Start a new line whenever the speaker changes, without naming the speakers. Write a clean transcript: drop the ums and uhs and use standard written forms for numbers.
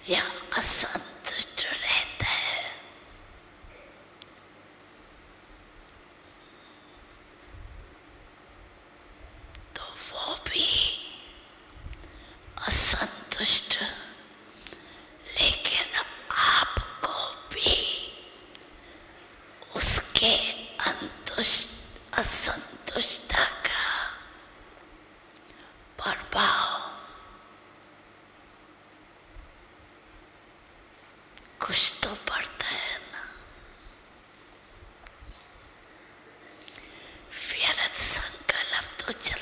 या असंतुष्ट रहता है, तो वो भी असंतुष्ट, लेकिन आपको भी उसके असंतुष्टता का प्रभाव कुछ तो पड़ता है ना। व्यर्थ संकल्प तो